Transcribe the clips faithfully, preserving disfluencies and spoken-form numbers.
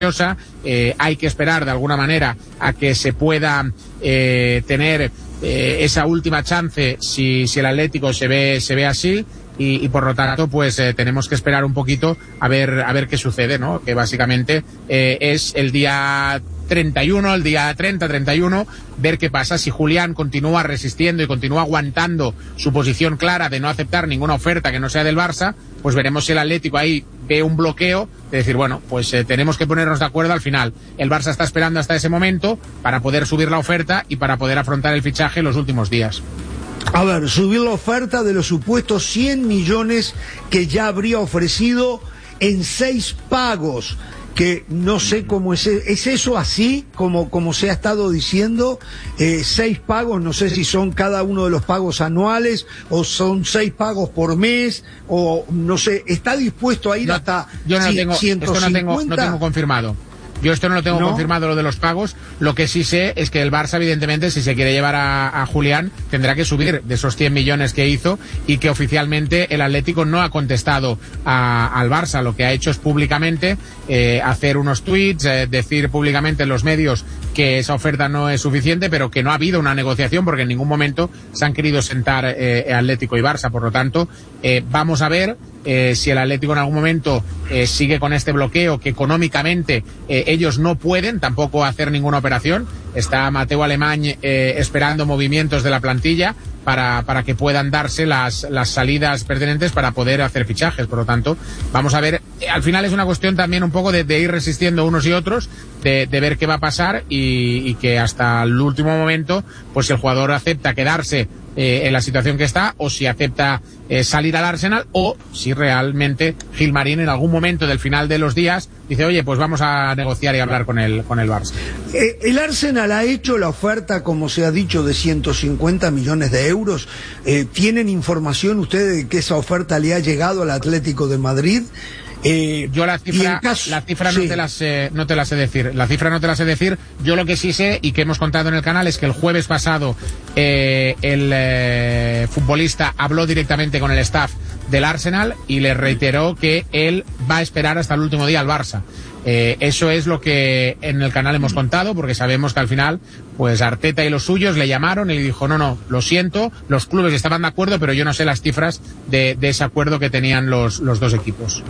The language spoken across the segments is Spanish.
Eh, hay que esperar de alguna manera a que se pueda eh, tener eh, esa última chance si, si el Atlético se ve, se ve así. Y, y por lo tanto, pues eh, tenemos que esperar un poquito a ver a ver qué sucede, ¿no? Que básicamente eh, es el día treinta y uno, el día treinta, treinta y uno, ver qué pasa. Si Julián continúa resistiendo y continúa aguantando su posición clara de no aceptar ninguna oferta que no sea del Barça, pues veremos si el Atlético ahí ve un bloqueo de decir, bueno, pues eh, tenemos que ponernos de acuerdo al final. El Barça está esperando hasta ese momento para poder subir la oferta y para poder afrontar el fichaje en los últimos días. A ver, subir la oferta de los supuestos cien millones que ya habría ofrecido en seis pagos, que no sé cómo es, ¿es eso así como, como se ha estado diciendo? Eh, seis pagos, no sé si son cada uno de los pagos anuales o son seis pagos por mes, o no sé, ¿está dispuesto a ir no, hasta yo no ciento cincuenta? Tengo, esto no tengo, no tengo confirmado. Yo esto no lo tengo ¿No? confirmado, lo de los pagos. Lo que sí sé es que el Barça, evidentemente, si se quiere llevar a, a Julián, tendrá que subir de esos cien millones que hizo, y que oficialmente el Atlético no ha contestado a, al Barça. Lo que ha hecho es públicamente eh, hacer unos tweets, eh, decir públicamente en los medios que esa oferta no es suficiente, pero que no ha habido una negociación porque en ningún momento se han querido sentar eh, Atlético y Barça. Por lo tanto, eh, vamos a ver Eh, si el Atlético en algún momento eh, sigue con este bloqueo, que económicamente eh, ellos no pueden tampoco hacer ninguna operación. Está Mateu Alemany eh, esperando movimientos de la plantilla para, para que puedan darse las, las salidas pertinentes para poder hacer fichajes. Por lo tanto, vamos a ver. Eh, al final es una cuestión también un poco de, de ir resistiendo unos y otros, de, de ver qué va a pasar, y, y que hasta el último momento, pues si el jugador acepta quedarse Eh, en la situación que está, o si acepta eh, salir al Arsenal, o si realmente Gilmarín en algún momento del final de los días dice, oye, pues vamos a negociar y hablar con el, con el Barça. Eh, el Arsenal ha hecho la oferta, como se ha dicho, de ciento cincuenta millones de euros. Eh, ¿Tienen información ustedes de que esa oferta le ha llegado al Atlético de Madrid? Eh, yo la cifra, caso, la cifra sí. no te la sé, no te la sé decir. La cifra no te la sé decir. Yo lo que sí sé y que hemos contado en el canal es que el jueves pasado eh, el eh, futbolista habló directamente con el staff del Arsenal y le reiteró que él va a esperar hasta el último día al Barça. Eh, eso es lo que en el canal hemos contado, porque sabemos que al final, pues Arteta y los suyos le llamaron y le dijo, no, no, lo siento, los clubes estaban de acuerdo, pero yo no sé las cifras de, de ese acuerdo que tenían los, los dos equipos.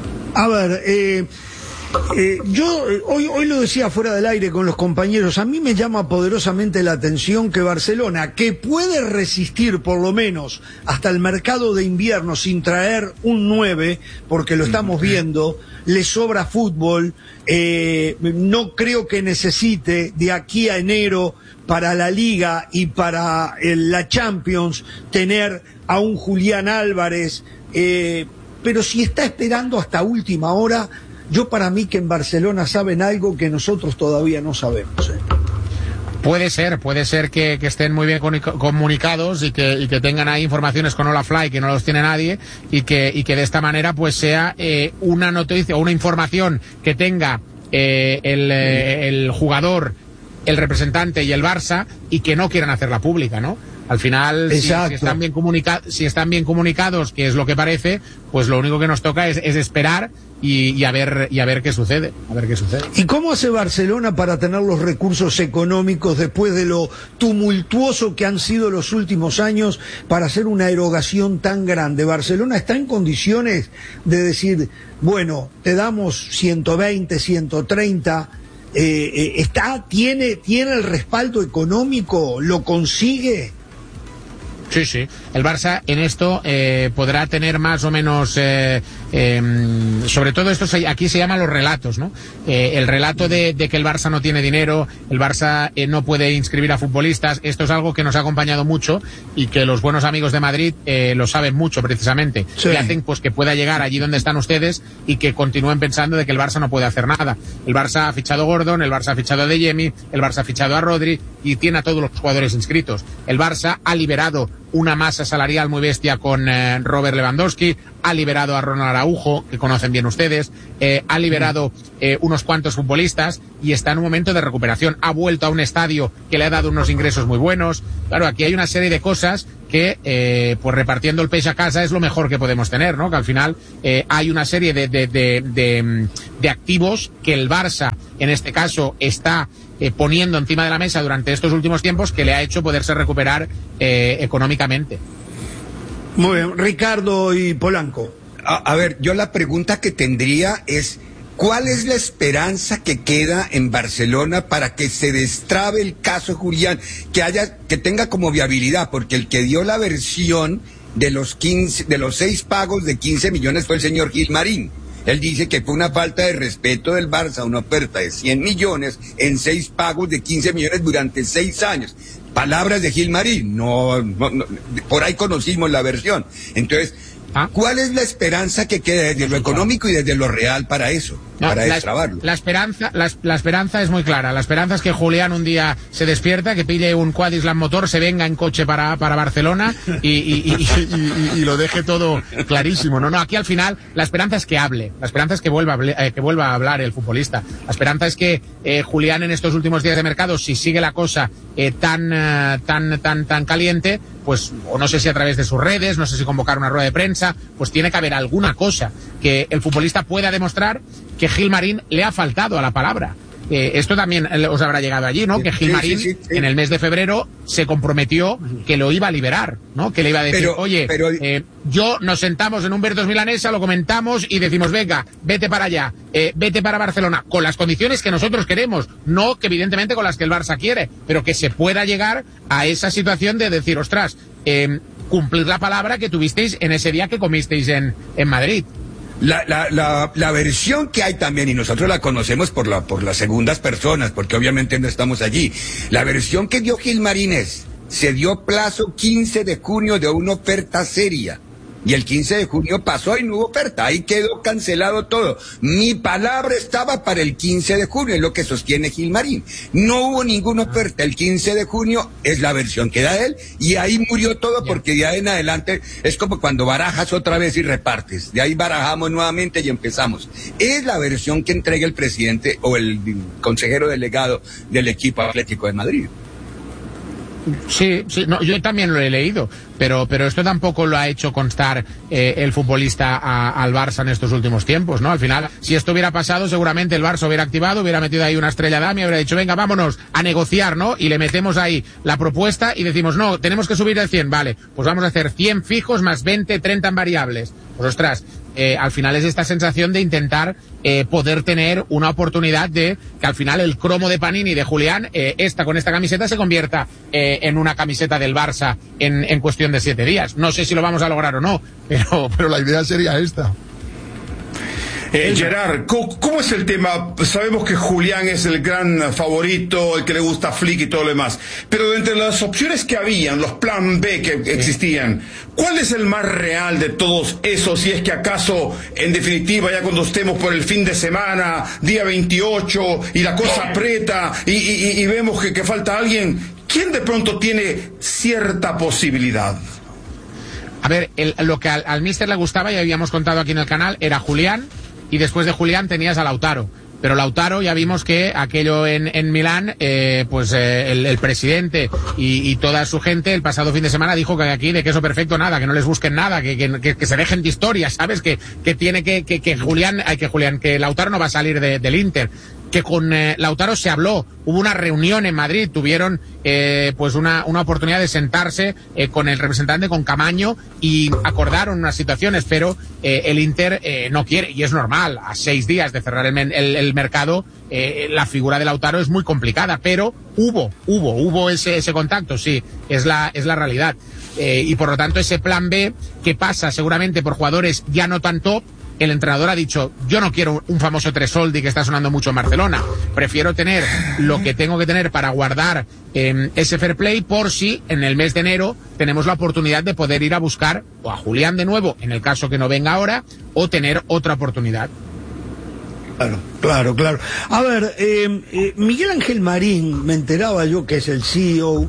A ver, eh, eh, yo eh, hoy, hoy lo decía fuera del aire con los compañeros, a mí me llama poderosamente la atención que Barcelona, que puede resistir por lo menos hasta el mercado de invierno sin traer un nueve, porque lo estamos viendo, le sobra fútbol, eh, no creo que necesite de aquí a enero para la Liga y para eh, la Champions tener a un Julián Álvarez, eh, pero si está esperando hasta última hora, yo para mí que en Barcelona saben algo que nosotros todavía no sabemos. ¿eh? Puede ser, puede ser que, que estén muy bien comunicados y que, y que tengan ahí informaciones con Olafly que no los tiene nadie, y que, y que de esta manera pues sea eh, una noticia o una información que tenga eh, el, eh, el jugador, el representante y el Barça, y que no quieran hacerla pública, ¿no? Al final, si, si, están bien comunica- si están bien comunicados, que es lo que parece, pues lo único que nos toca es, es esperar y, y, a ver, y a ver qué sucede, a ver qué sucede. ¿Y cómo hace Barcelona para tener los recursos económicos después de lo tumultuoso que han sido los últimos años para hacer una erogación tan grande? ¿Barcelona está en condiciones de decir, bueno, te damos ciento veinte, ciento treinta... Eh, eh, está, tiene, tiene el respaldo económico, lo consigue? Sí, sí. El Barça en esto eh, podrá tener más o menos, eh, eh, sobre todo esto se, aquí se llaman los relatos, ¿no? Eh, el relato de, de que el Barça no tiene dinero, el Barça eh, no puede inscribir a futbolistas, esto es algo que nos ha acompañado mucho y que los buenos amigos de Madrid eh, lo saben mucho precisamente. Sí. Que hacen pues que pueda llegar allí donde están ustedes y que continúen pensando de que el Barça no puede hacer nada. El Barça ha fichado a Gordon, el Barça ha fichado a De Jemi, el Barça ha fichado a Rodri y tiene a todos los jugadores inscritos. El Barça ha liberado una masa salarial muy bestia con eh, Robert Lewandowski, ha liberado a Ronald Araujo, que conocen bien ustedes, eh, ha liberado eh, unos cuantos futbolistas y está en un momento de recuperación. Ha vuelto a un estadio que le ha dado unos ingresos muy buenos. Claro, aquí hay una serie de cosas que, eh, pues repartiendo el peix a casa es lo mejor que podemos tener, ¿no? Que al final eh, hay una serie de, de, de, de, de activos que el Barça, en este caso, está eh, poniendo encima de la mesa durante estos últimos tiempos que le ha hecho poderse recuperar eh, económicamente. Muy bien, Ricardo y Polanco. A, a ver, yo la pregunta que tendría es, ¿cuál es la esperanza que queda en Barcelona para que se destrabe el caso Julián, que haya, que tenga como viabilidad? Porque el que dio la versión de los quince, de los seis pagos de quince millones fue el señor Gilmarín. Él dice que fue una falta de respeto del Barça, una oferta de cien millones en seis pagos de quince millones durante seis años. Palabras de Gilmarín, no, no, no, por ahí conocimos la versión. Entonces, ¿Ah? ¿cuál es la esperanza que queda desde lo económico y desde lo real para eso? No, para la, destrabarlo. La esperanza, la, la esperanza es muy clara. La esperanza es que Julián un día se despierta, que pille un Quadisland motor, se venga en coche para, para Barcelona y, y, y, y, y, y lo deje todo clarísimo. No, no, aquí al final la esperanza es que hable. La esperanza es que vuelva, eh, que vuelva a hablar el futbolista. La esperanza es que eh, Julián en estos últimos días de mercado, si sigue la cosa eh, tan, uh, tan, tan, tan caliente, pues, o no sé si a través de sus redes, no sé si convocar una rueda de prensa, pues tiene que haber alguna cosa que el futbolista pueda demostrar que Gilmarín le ha faltado a la palabra. Eh, esto también os habrá llegado allí, ¿no? Que Gilmarín sí, sí, sí, sí. en el mes de febrero se comprometió que lo iba a liberar, ¿no? Que le iba a decir, pero, oye, pero... Eh, yo nos sentamos en Humbertos Milanesa, lo comentamos y decimos, venga, vete para allá, eh, vete para Barcelona, con las condiciones que nosotros queremos, no que evidentemente con las que el Barça quiere, pero que se pueda llegar a esa situación de decir, ostras, eh, cumplir la palabra que tuvisteis en ese día que comisteis en, en Madrid. La, la, la, la versión que hay también, y nosotros la conocemos por, la, por las segundas personas, porque obviamente no estamos allí, la versión que dio Gilmarín es, se dio plazo quince de junio de una oferta seria, y el quince de junio pasó y no hubo oferta, ahí quedó cancelado todo. Mi palabra estaba para el quince de junio, es lo que sostiene Gilmarín. No hubo ninguna oferta, el quince de junio es la versión que da él, y ahí murió todo, porque de ahí en adelante es como cuando barajas otra vez y repartes, de ahí barajamos nuevamente y empezamos. Es la versión que entrega el presidente o el consejero delegado del equipo Atlético de Madrid. Sí, sí, no, yo también lo he leído, pero pero esto tampoco lo ha hecho constar eh, el futbolista a, al Barça en estos últimos tiempos, ¿no? Al final, si esto hubiera pasado, seguramente el Barça hubiera activado, hubiera metido ahí una estrella Dami, hubiera dicho, venga, vámonos a negociar, ¿no? Y le metemos ahí la propuesta y decimos, no, tenemos que subir el cien, vale, pues vamos a hacer cien fijos más veinte, treinta en variables. Pues ostras, eh, al final es esta sensación de intentar eh, poder tener una oportunidad de que al final el cromo de Panini de Julián, eh, esta con esta camiseta se convierta eh, en una camiseta del Barça en, en cuestión de siete días. No sé si lo vamos a lograr o no, pero, pero la idea sería esta. Eh, Gerard, ¿cómo, ¿cómo es el tema? Sabemos que Julián es el gran favorito, el que le gusta a Flick y todo lo demás, pero de entre las opciones que habían, los plan B que existían, ¿cuál es el más real de todos esos? Si es que acaso, en definitiva, ya cuando estemos por el fin de semana, día veintiocho, y la cosa aprieta, y, y, y vemos que, que falta alguien, ¿quién de pronto tiene cierta posibilidad? A ver, el, lo que al, al míster le gustaba, ya habíamos contado aquí en el canal, era Julián, y después de Julián tenías a Lautaro. Pero Lautaro ya vimos que aquello en, en Milán, eh, pues eh, el, el presidente y, y toda su gente el pasado fin de semana dijo que aquí de queso perfecto nada, que no les busquen nada, que, que, que se dejen de historias, ¿sabes? Que, que tiene que, que, que Julián, que Julián, que Lautaro no va a salir de, del Inter. Que con eh, Lautaro se habló, hubo una reunión en Madrid, tuvieron eh, pues una, una oportunidad de sentarse eh, con el representante, con Camaño, y acordaron unas situaciones, pero eh, el Inter eh, no quiere, y es normal, a seis días de cerrar el, el, el mercado, eh, la figura de Lautaro es muy complicada, pero hubo, hubo, hubo ese, ese contacto, sí, es la, es la realidad. Eh, y por lo tanto ese plan B, que pasa seguramente por jugadores ya no tan top, el entrenador ha dicho, yo no quiero un famoso Tresoldi que está sonando mucho en Barcelona, prefiero tener lo que tengo que tener para guardar eh, ese fair play por si en el mes de enero tenemos la oportunidad de poder ir a buscar o a Julián de nuevo, en el caso que no venga ahora, o tener otra oportunidad. Claro, claro, claro. A ver, eh, eh, Miguel Ángel Marín, me enteraba yo que es el C E O,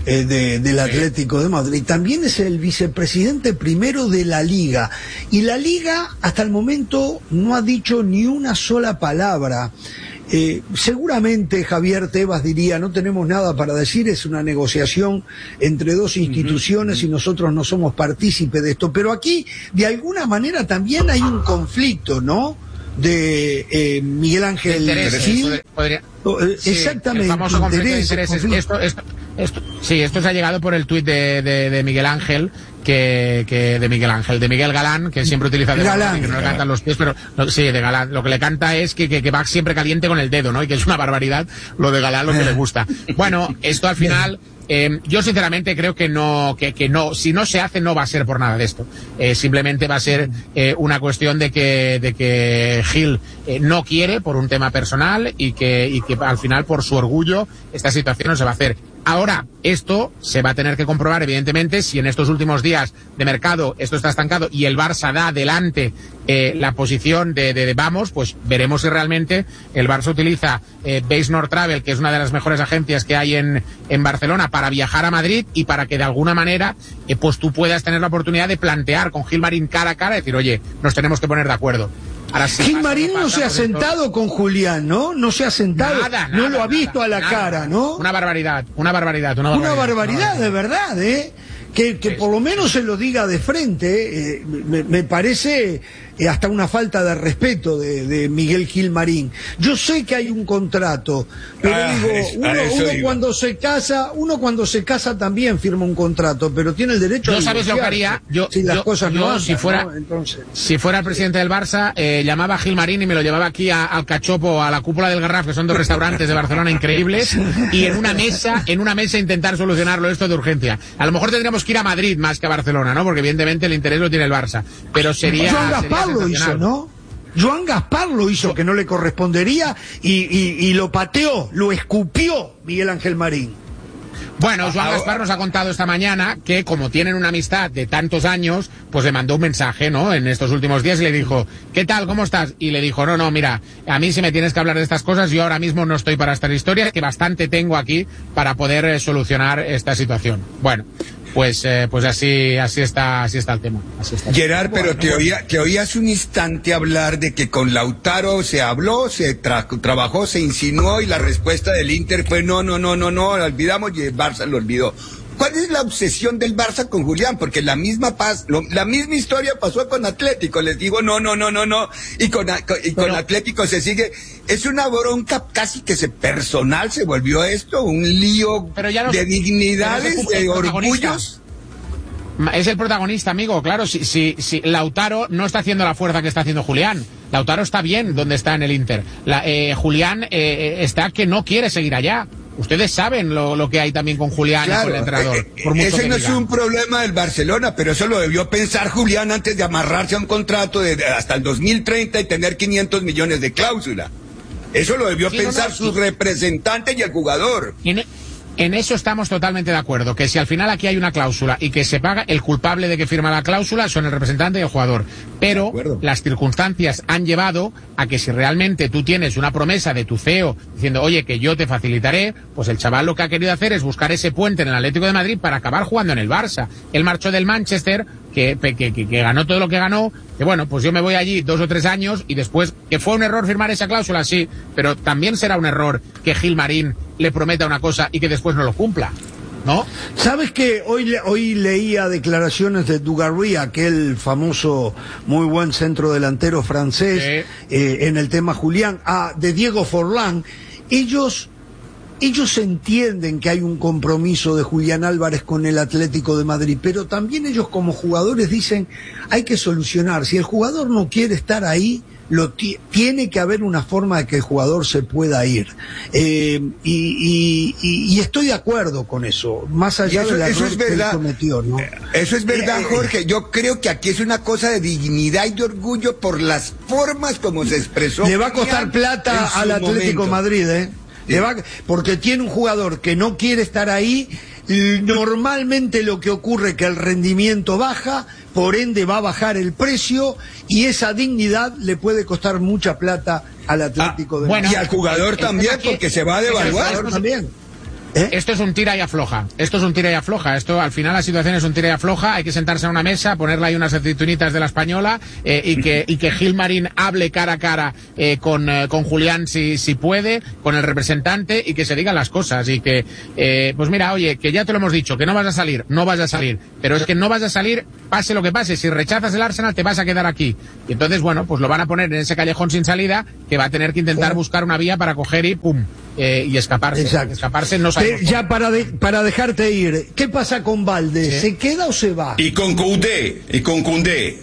eh, de, del Atlético de Madrid. También es el vicepresidente primero de la Liga. Y la Liga hasta el momento no ha dicho ni una sola palabra. Eh, seguramente Javier Tebas diría, no tenemos nada para decir, es una negociación entre dos instituciones uh-huh. y nosotros no somos partícipes de esto. Pero aquí, de alguna manera, también hay un conflicto, ¿no? De eh, Miguel Ángel Gil. Podría, podría, sí, exactamente. El famoso conflicto de intereses. Esto, esto, esto, sí, esto se ha llegado por el tuit de, de, de Miguel Ángel, que, que de Miguel Ángel, de Miguel Galán, que siempre utiliza de Galán, que no le cantan los pies, pero no, sí, de Galán. Lo que le canta es que, que, que va siempre caliente con el dedo, ¿no? Y que es una barbaridad lo de Galán, lo que le gusta. Bueno, esto al final. Eh, yo sinceramente creo que no, que, que no, si no se hace no va a ser por nada de esto. Eh, simplemente va a ser eh, una cuestión de que, de que Gil eh, no quiere por un tema personal y que, y que al final por su orgullo esta situación no se va a hacer. Ahora, esto se va a tener que comprobar, evidentemente, si en estos últimos días de mercado esto está estancado y el Barça da adelante eh, la posición de, de, de vamos, pues veremos si realmente el Barça utiliza eh, Base Nord Travel, que es una de las mejores agencias que hay en, en Barcelona, para viajar a Madrid y para que de alguna manera eh, pues tú puedas tener la oportunidad de plantear con Gilmarín cara a cara y decir, oye, nos tenemos que poner de acuerdo. Ahora, si Gilmarín no se ha sentado con Julián, ¿no? No se ha sentado, nada, nada, no lo ha visto nada, a la nada, cara, ¿no? Una barbaridad, una barbaridad, una barbaridad. Una barbaridad, de verdad, ¿eh? Que, que por lo menos se lo diga de frente, eh, me, me parece eh, hasta una falta de respeto de, de Miguel Gilmarín. Yo sé que hay un contrato, pero ah, digo, es, uno, uno cuando se casa, uno cuando se casa también firma un contrato, pero tiene el derecho ¿Yo a sabes lo que haría? Yo, si las yo, cosas yo, no andan, si fuera, ¿no? Entonces... si fuera el presidente del Barça, eh, llamaba a Gilmarín y me lo llevaba aquí a, al Cachopo, a la Cúpula del Garraf, que son dos restaurantes de Barcelona increíbles, y en una mesa, en una mesa intentar solucionarlo esto de urgencia. A lo mejor tendríamos que ir a Madrid más que a Barcelona, ¿no? Porque evidentemente el interés lo tiene el Barça. Pero sería. Joan Gaspar lo hizo, ¿no? Joan Gaspar lo hizo, que no le correspondería, y, y, y lo pateó, lo escupió Miguel Ángel Marín. Bueno, Joan Gaspar nos ha contado esta mañana que como tienen una amistad de tantos años, pues le mandó un mensaje, ¿no? En estos últimos días y le dijo, ¿qué tal? ¿Cómo estás? Y le dijo, no, no, mira, a mí si me tienes que hablar de estas cosas, yo ahora mismo no estoy para estas historias, que bastante tengo aquí para poder eh, solucionar esta situación. Bueno, pues eh, pues así así está así está el tema. Así está. Gerard, pero bueno, te bueno. oía te oí hace un instante hablar de que con Lautaro se habló, se tra trabajó, se insinuó y la respuesta del Inter fue no, no, no, no, no, lo olvidamos y el Barça lo olvidó. ¿Cuál es la obsesión del Barça con Julián? Porque la misma paz, lo, la misma historia pasó con Atlético. Les digo no, no, no, no, no. Y con, con, y con Atlético se sigue. Es una bronca casi que se personal se volvió esto, un lío no, de dignidades, es de orgullos. Es el protagonista, amigo, claro. Si, si, si Lautaro no está haciendo la fuerza que está haciendo Julián. Lautaro está bien donde está en el Inter. La, eh, Julián eh, está que no quiere seguir allá. Ustedes saben lo, lo que hay también con Julián claro, y con el entrenador. Eh, por mucho ese no diga. Es un problema del Barcelona, pero eso lo debió pensar Julián antes de amarrarse a un contrato de, de hasta el dos mil treinta y tener quinientos millones de cláusula. Eso lo debió sí, pensar no, no, su sí. representante y el jugador. En, en eso estamos totalmente de acuerdo, que si al final aquí hay una cláusula y que se paga, el culpable de que firma la cláusula son el representante y el jugador. Pero las circunstancias han llevado a que si realmente tú tienes una promesa de tu C E O diciendo, oye, que yo te facilitaré, pues el chaval lo que ha querido hacer es buscar ese puente en el Atlético de Madrid para acabar jugando en el Barça. Él marchó del Manchester, que, que, que, que ganó todo lo que ganó, que bueno, pues yo me voy allí dos o tres años y después, que fue un error firmar esa cláusula, sí, pero también será un error que Gilmarín le prometa una cosa y que después no lo cumpla, ¿no? ¿Sabes que hoy, hoy leía declaraciones de Dugarry, aquel famoso, muy buen centrodelantero francés, sí. eh, en el tema Julián, ah, de Diego Forlán? Ellos... Ellos entienden que hay un compromiso de Julián Álvarez con el Atlético de Madrid, pero también ellos como jugadores dicen, hay que solucionar. Si el jugador no quiere estar ahí, lo tiene que haber una forma de que el jugador se pueda ir. Eh, y, y, y estoy de acuerdo con eso, más allá eso, de la eso es verdad, que él cometió, ¿no? Eso es verdad, eh, Jorge. Yo creo que aquí es una cosa de dignidad y de orgullo por las formas como se expresó. Le va a costar plata al Atlético de Madrid, ¿eh? Le va, porque tiene un jugador que no quiere estar ahí. Normalmente lo que ocurre es que el rendimiento baja, por ende va a bajar el precio y esa dignidad le puede costar mucha plata al Atlético ah, de Madrid. Bueno, y al jugador el, también, el porque se va a devaluar. Eso, también. ¿Eh? Esto es un tira y afloja, esto es un tira y afloja, esto al final la situación es un tira y afloja, hay que sentarse a una mesa, ponerle ahí unas aceitunitas de la española eh, y que y que Gilmarín hable cara a cara eh, con, eh, con Julián si, si puede, con el representante y que se digan las cosas y que, eh, pues mira, oye, que ya te lo hemos dicho, que no vas a salir, no vas a salir, pero es que no vas a salir, pase lo que pase, si rechazas el Arsenal te vas a quedar aquí. Y entonces, bueno, pues lo van a poner en ese callejón sin salida que va a tener que intentar buscar una vía para coger y pum, eh, y escaparse. Exacto. Escaparse no sabemos. Ya para de, para dejarte ir, ¿qué pasa con Balde? ¿Sí? ¿Se queda o se va? Y con Koundé, y con Koundé.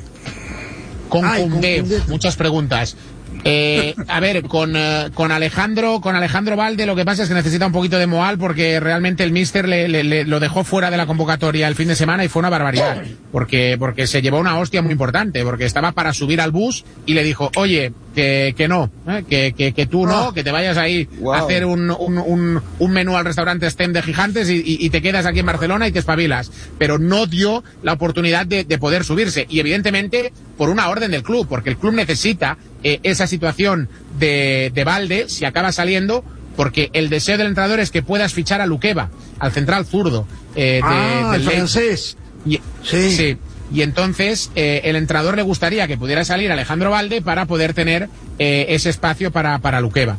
Con Koundé, muchas preguntas. Eh, a ver, con, uh, con Alejandro, con Alejandro Balde lo que pasa es que necesita un poquito de moral porque realmente el míster le, le, le lo dejó fuera de la convocatoria el fin de semana y fue una barbaridad. Porque, porque se llevó una hostia muy importante, porque estaba para subir al bus y le dijo, oye, que, que no, ¿eh? que, que, que tú no, que te vayas ahí wow. a hacer un, un, un, un menú al restaurante Stem de Gigantes y, y, y te quedas aquí en Barcelona y te espabilas. Pero no dio la oportunidad de, de poder subirse. Y evidentemente por una orden del club, porque el club necesita eh, esa situación de, de Balde, si acaba saliendo, porque el deseo del entrenador es que puedas fichar a Luqueba, al central zurdo. Eh, de, ah, del el francés. Y, sí. sí. Y entonces eh, el entrenador le gustaría que pudiera salir Alejandro Balde para poder tener eh, ese espacio para, para Luqueba.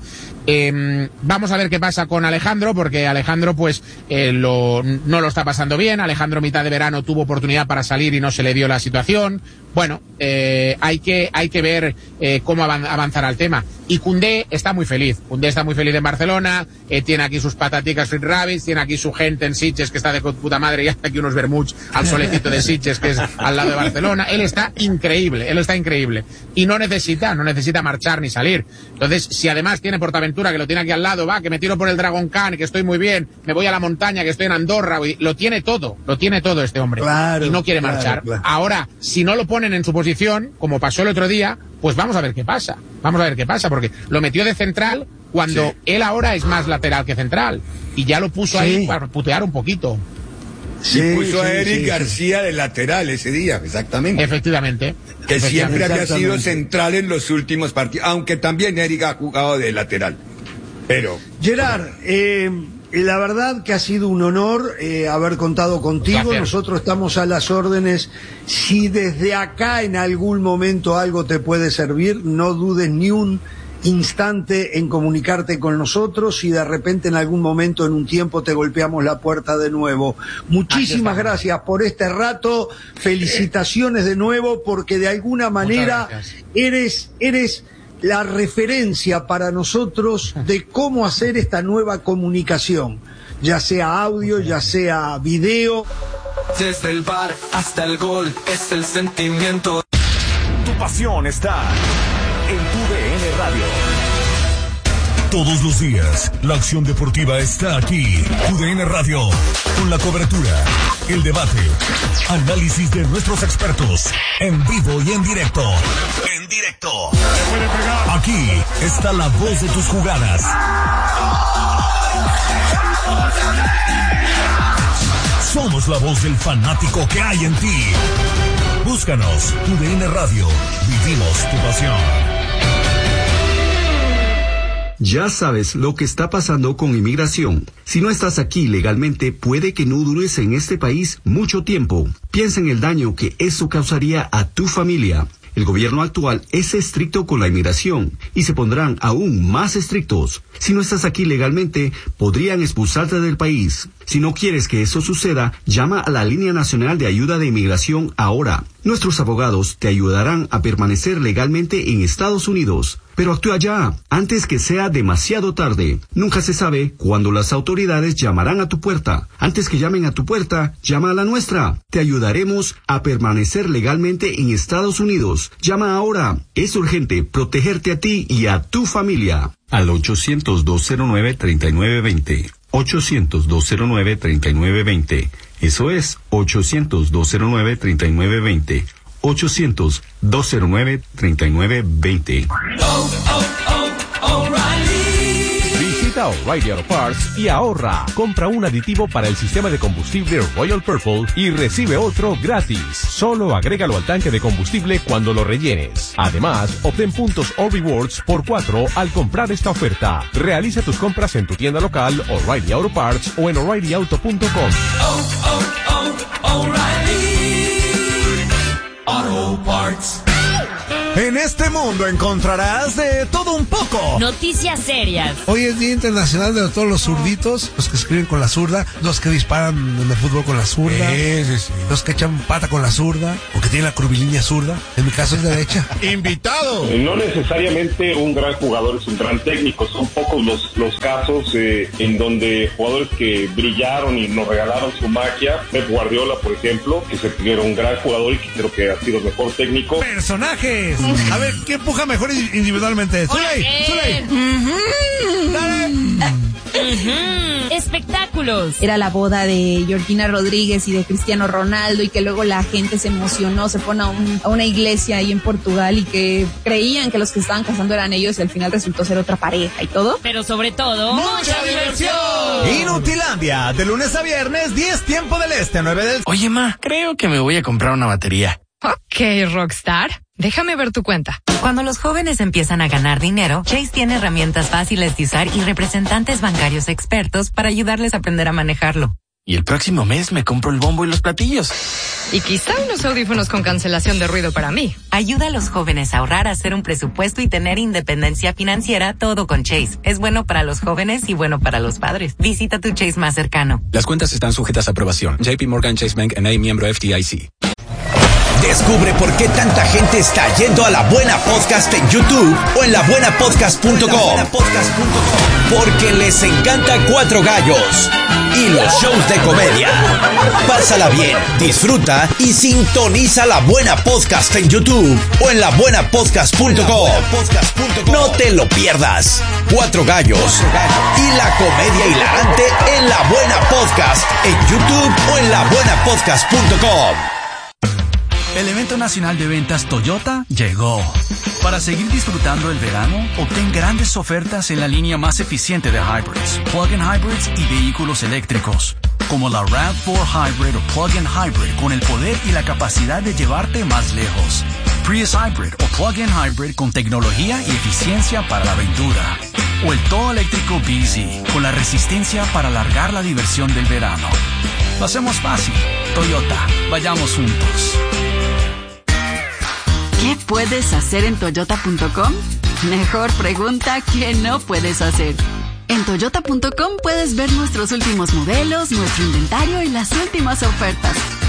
Eh, vamos a ver qué pasa con Alejandro, porque Alejandro pues eh, lo, no lo está pasando bien. Alejandro mitad de verano tuvo oportunidad para salir y no se le dio la situación. Bueno, eh, hay que hay que ver eh, cómo avanzará el tema. Y Koundé está muy feliz. Koundé está muy feliz en Barcelona, eh, tiene aquí sus pataticas Fit Rabbits, tiene aquí su gente en Sitges que está de puta madre y hace aquí unos vermuts al solecito de Sitges que es al lado de Barcelona. Él está increíble, él está increíble. Y no necesita, no necesita marchar ni salir. Entonces, si además tiene Portaventura que lo tiene aquí al lado, va, que me tiro por el Dragon Khan, que estoy muy bien, me voy a la montaña, que estoy en Andorra, lo tiene todo, lo tiene todo este hombre. Claro, y no quiere claro, marchar. Claro. Ahora, si no lo ponen en su posición, como pasó el otro día, pues vamos a ver qué pasa. Vamos a ver qué pasa, porque lo metió de central cuando sí. él ahora es más lateral que central. Y ya lo puso sí. ahí para putear un poquito. Sí, y puso sí, a Eric sí, García sí. de lateral ese día, exactamente. Efectivamente. Que siempre había sido central en los últimos partidos, aunque también Eric ha jugado de lateral. Pero. Gerard, eh, la verdad que ha sido un honor eh, haber contado contigo. Gracias. Nosotros estamos a las órdenes. Si desde acá en algún momento algo te puede servir, no dudes ni un instante en comunicarte con nosotros y de repente en algún momento, en un tiempo, te golpeamos la puerta de nuevo. Muchísimas gracias por este rato, felicitaciones de nuevo, porque de alguna manera eres, eres la referencia para nosotros de cómo hacer esta nueva comunicación, ya sea audio, ya sea video. Desde el bar hasta el gol es el sentimiento. Tu pasión está en tu D N Radio. Todos los días, la acción deportiva está aquí. Tu D N Radio, con la cobertura, el debate, análisis de nuestros expertos, en vivo y en directo. En directo. Aquí está la voz de tus jugadas. Somos la voz del fanático que hay en ti. Búscanos, Tu D N Radio. Vivimos tu pasión. Ya sabes lo que está pasando con inmigración. Si no estás aquí legalmente, puede que no dures en este país mucho tiempo. Piensa en el daño que eso causaría a tu familia. El gobierno actual es estricto con la inmigración y se pondrán aún más estrictos. Si no estás aquí legalmente, podrían expulsarte del país. Si no quieres que eso suceda, llama a la Línea Nacional de Ayuda de Inmigración ahora. Nuestros abogados te ayudarán a permanecer legalmente en Estados Unidos. Pero actúa ya, antes que sea demasiado tarde. Nunca se sabe cuándo las autoridades llamarán a tu puerta. Antes que llamen a tu puerta, llama a la nuestra. Te ayudaremos a permanecer legalmente en Estados Unidos. Llama ahora. Es urgente protegerte a ti y a tu familia. Al ochocientos, dos cero nueve, treinta y nueve veinte. ochocientos, dos cero nueve, treinta y nueve veinte. Eso es ochocientos, dos cero nueve, treinta y nueve veinte. ochocientos, dos cero nueve, treinta y nueve veinte. Oh, oh, oh, O'Reilly. Visita Visita O'Reilly Auto Parts y ahorra. Compra un aditivo para el sistema de combustible Royal Purple y recibe otro gratis. Solo agrégalo al tanque de combustible cuando lo rellenes. Además, obtén puntos o rewards por cuatro al comprar esta oferta. Realiza tus compras en tu tienda local O'Reilly Auto Parts o en O'Reilly Auto punto com. Oh, oh, oh, O'Reilly Auto Parts. En este mundo encontrarás de todo un poco. Noticias serias. Hoy es Día Internacional de todos los zurditos, los que escriben con la zurda, los que disparan en el fútbol con la zurda, Sí, sí, sí. los que echan pata con la zurda, o que tienen la curvilínea zurda. En mi caso es derecha. ¡Invitado! No necesariamente un gran jugador es un gran técnico, son pocos los, los casos eh, en donde jugadores que brillaron y nos regalaron su magia. Pep Guardiola, por ejemplo, que se era un gran jugador y que creo que ha sido el mejor técnico. ¡Personajes! A ver, ¿quién empuja mejor individualmente? ¡Zuley! ¡Zuley! Uh-huh. ¡Dale! Uh-huh. Espectáculos. Era la boda de Georgina Rodríguez y de Cristiano Ronaldo, y que luego la gente se emocionó, se pone a, un, a una iglesia ahí en Portugal y que creían que los que estaban casando eran ellos y al final resultó ser otra pareja y todo. Pero sobre todo, ¡mucha diversión! Inutilandia, de lunes a viernes, diez tiempo del este, nueve del... Oye, ma, creo que me voy a comprar una batería. Ok, Rockstar. Déjame ver tu cuenta. Cuando los jóvenes empiezan a ganar dinero, Chase tiene herramientas fáciles de usar y representantes bancarios expertos para ayudarles a aprender a manejarlo. Y el próximo mes me compro el bombo y los platillos. Y quizá unos audífonos con cancelación de ruido para mí. Ayuda a los jóvenes a ahorrar, a hacer un presupuesto y tener independencia financiera, todo con Chase. Es bueno para los jóvenes y bueno para los padres. Visita tu Chase más cercano. Las cuentas están sujetas a aprobación. J P Morgan Chase Bank N A, miembro F D I C. Descubre por qué tanta gente está yendo a La Buena Podcast en YouTube o en la buena podcast punto com. Porque les encanta Cuatro Gallos y los shows de comedia. Pásala bien, disfruta y sintoniza La Buena Podcast en YouTube o en la buena podcast punto com. No te lo pierdas. Cuatro Gallos y la comedia hilarante en La Buena Podcast en YouTube o en la buena podcast punto com. El evento nacional de ventas Toyota llegó. Para seguir disfrutando el verano, obtén grandes ofertas en la línea más eficiente de hybrids, plug-in hybrids y vehículos eléctricos, como la RAV cuatro Hybrid o plug-in hybrid con el poder y la capacidad de llevarte más lejos. Prius Hybrid o plug-in hybrid con tecnología y eficiencia para la aventura. O el todo eléctrico B Z con la resistencia para alargar la diversión del verano. Lo hacemos fácil. Toyota, vayamos juntos. ¿Qué puedes hacer en toyota punto com? Mejor pregunta, ¿qué no puedes hacer? En toyota punto com puedes ver nuestros últimos modelos, nuestro inventario y las últimas ofertas.